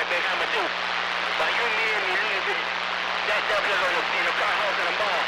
they have to do. By you, me, and me, that's definitely going to be the car house and the mall.